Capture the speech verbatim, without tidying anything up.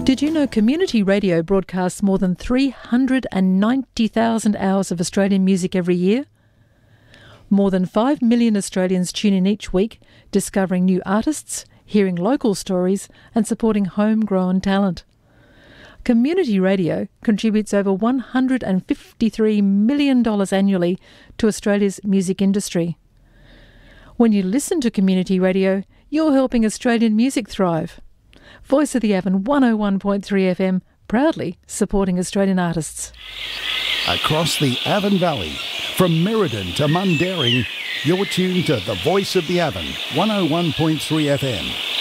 Did you know community radio broadcasts more than three hundred ninety thousand hours of Australian music every year? More than five million Australians tune in each week, discovering new artists, hearing local stories and supporting homegrown talent. Community radio contributes over one hundred fifty-three million dollars annually to Australia's music industry. When you listen to community radio, you're helping Australian music thrive. Voice of the Avon one oh one point three F M, proudly supporting Australian artists. Across the Avon Valley, from Merredin to Mundaring, you're tuned to the Voice of the Avon one oh one point three F M.